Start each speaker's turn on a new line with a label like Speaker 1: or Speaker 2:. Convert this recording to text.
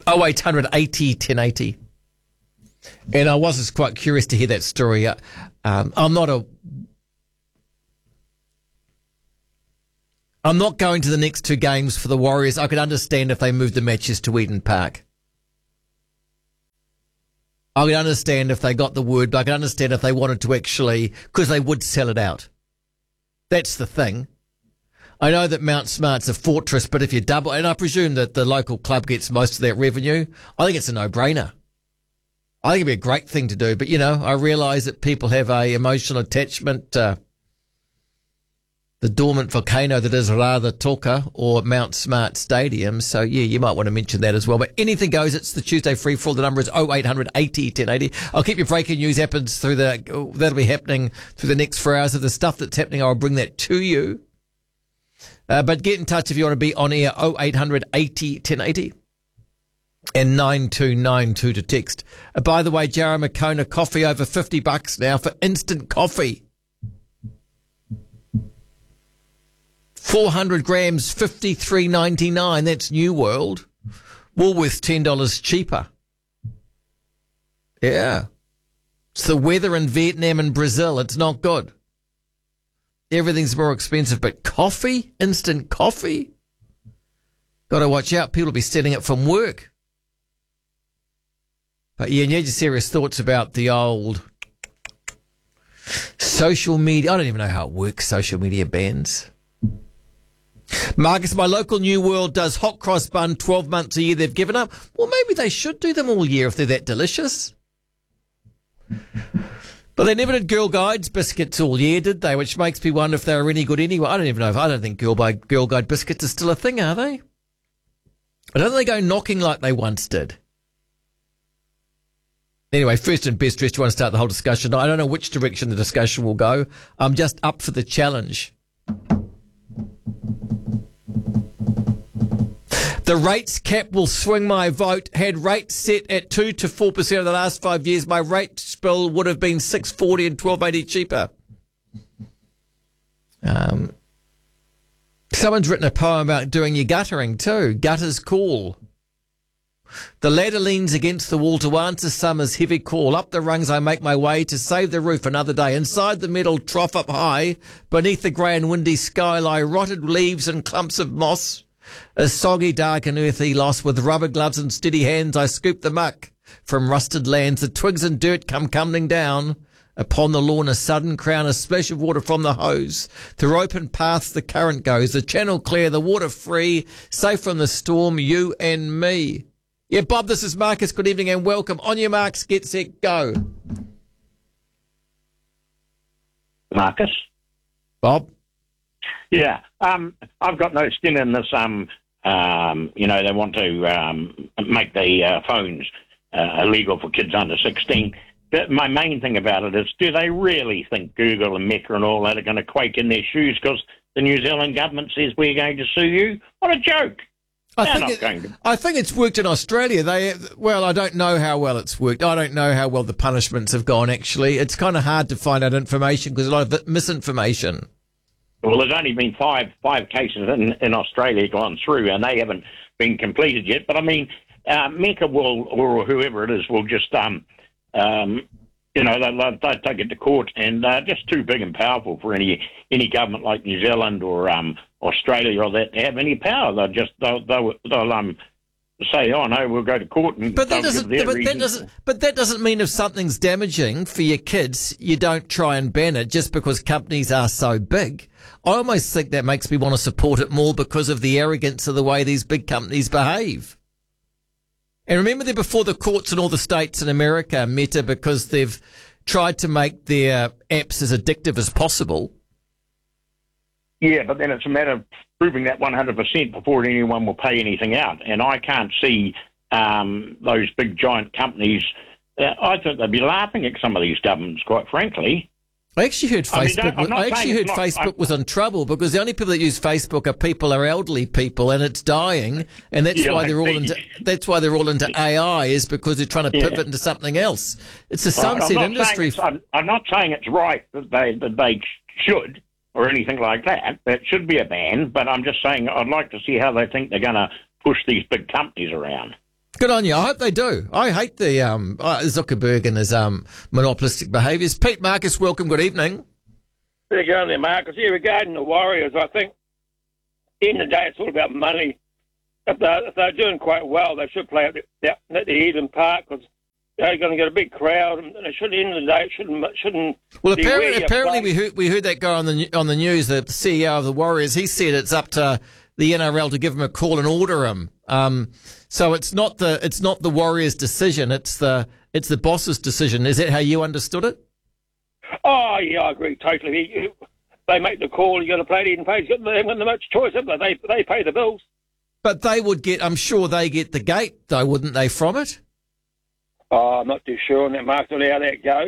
Speaker 1: 0800 80 1080. And I was just quite curious to hear that story. I'm not going to the next two games for the Warriors. I could understand if they moved the matches to Eden Park. I could understand if they got the word, but I could understand if they wanted to actually, because they would sell it out. That's the thing. I know that Mount Smart's a fortress, but if you double, and I presume that the local club gets most of that revenue, I think it's a no-brainer. I think it'd be a great thing to do, but, I realise that people have a emotional attachment to the dormant volcano that is Rara Toka or Mount Smart Stadium. So, you might want to mention that as well. But anything goes. It's the Tuesday free for all. The number is 0800 80 1080. I'll keep your breaking news happens that'll be happening through the next 4 hours of the stuff that's happening. I'll bring that to you. But get in touch if you want to be on air, 0800 80 1080. And 9292 to text. By the way, Jarrah Makona coffee over $50 now for instant coffee. 400 grams, $53.99. That's New World. Woolworths $10 cheaper. Yeah. It's the weather in Vietnam and Brazil. It's not good. Everything's more expensive, but coffee, instant coffee, got to watch out. People will be stealing it from work. But you need your serious thoughts about the old social media. I don't even know how it works, social media bans. Marcus, my local New World does hot cross bun 12 months a year. They've given up. Well, maybe they should do them all year if they're that delicious. But they never did Girl Guides biscuits all year, did they? Which makes me wonder if they were any good anyway. I don't think Girl Guide biscuits are still a thing, are they? I don't think they go knocking like they once did. Anyway, first and best dressed, you want to start the whole discussion. I don't know which direction the discussion will go. I'm just up for the challenge. The rates cap will swing my vote. Had rates set at 2 to 4% of the last 5 years, my rate bill would have been $6.40 and $12.80 cheaper. Someone's written a poem about doing your guttering too. Gutters call. The ladder leans against the wall to answer summer's heavy call. Up the rungs I make my way to save the roof another day. Inside the metal trough up high, beneath the grey and windy sky lie rotted leaves and clumps of moss. A soggy, dark and earthy loss. With rubber gloves and steady hands I scoop the muck from rusted lands. The twigs and dirt come tumbling down. Upon the lawn a sudden crown, a splash of water from the hose. Through open paths the current goes. The channel clear, the water free. Safe from the storm, you and me. Yeah, Bob, this is Marcus. Good evening and welcome. On your marks, get set, go.
Speaker 2: Marcus?
Speaker 1: Bob?
Speaker 2: Yeah, I've got no skin in this. They want to make the phones illegal for kids under 16. But my main thing about it is, do they really think Google and Meta and all that are going to quake in their shoes because the New Zealand government says we're going to sue you? What a joke.
Speaker 1: I think it's worked in Australia. I don't know how well it's worked. I don't know how well the punishments have gone, actually. It's kind of hard to find out information because a lot of misinformation.
Speaker 2: Well, there's only been five cases in Australia gone through, and they haven't been completed yet. But, I mean, Mecca will, or whoever it is, will just, they'll take it to court, and just too big and powerful for any government like New Zealand or Australia or that to have any power. They'll say, oh no, we'll go to court, and
Speaker 1: but that doesn't mean if something's damaging for your kids, you don't try and ban it just because companies are so big. I almost think that makes me want to support it more because of the arrogance of the way these big companies behave. And remember, they're before the courts in all the states in America, Meta, because they've tried to make their apps as addictive as possible.
Speaker 2: Yeah, but then it's a matter of proving that 100% before anyone will pay anything out. And I can't see those big giant companies. I think they'd be laughing at some of these governments, quite frankly.
Speaker 1: I actually heard Facebook was in trouble because the only people that use Facebook are elderly people, and it's dying, and that's why they're all into AI, is because they're trying to pivot into something else. It's a sunset industry.
Speaker 2: I'm not saying it's right that they should or anything like that. That should be a ban, but I'm just saying I'd like to see how they think they're going to push these big companies around.
Speaker 1: Good on you. I hope they do. I hate the Zuckerberg and his monopolistic behaviours. Pete Marcus, welcome. Good evening.
Speaker 3: There you go there, Marcus. Yeah, regarding the Warriors, I think at the end of the day, it's all about money. If they're doing quite well, they should play at the Eden Park because they're going to get a big crowd, and it should, at the end of the day, it shouldn't.
Speaker 1: Well, apparently we heard that guy on the news, the CEO of the Warriors. He said it's up to the NRL to give him a call and order him. So it's not the Warriors' decision. It's the boss's decision. Is that how you understood it?
Speaker 3: Oh yeah, I agree totally. They make the call. You got to play at Eden Park. They haven't got much choice, have they? They pay the bills.
Speaker 1: But they would get. I'm sure they get the gate, though, wouldn't they? From it.
Speaker 3: Oh, I'm not too sure on that, Mark, on how that goes.